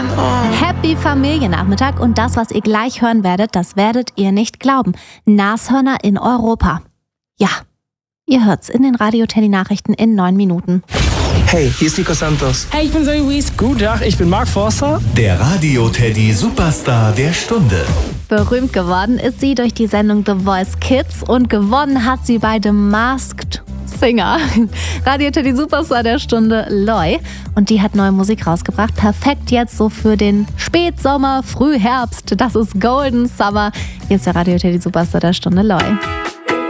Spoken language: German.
Happy Familiennachmittag und das, was ihr gleich hören werdet, das werdet ihr nicht glauben. Nashörner in Europa. Ja, ihr hört's in den Radio Teddy Nachrichten in 9 Minuten. Hey, hier ist Nico Santos. Hey, ich bin Zoe Wies. Guten Tag, ich bin Mark Forster. Der Radio Teddy Superstar der Stunde. Berühmt geworden ist sie durch die Sendung The Voice Kids und gewonnen hat sie bei The Masked Singer. Radio Teddy Superstar der Stunde, Loi. Und die hat neue Musik rausgebracht. Perfekt jetzt so für den Spätsommer, Frühherbst. Das ist Golden Summer. Hier ist der Radio Teddy Superstar der Stunde, Loi.